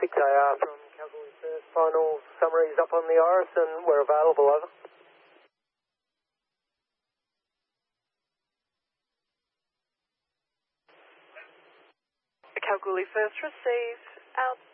6AR from Kalgoorlie First. Final summaries up on the Iris and we're available, over. Kalgoorlie First received. Out.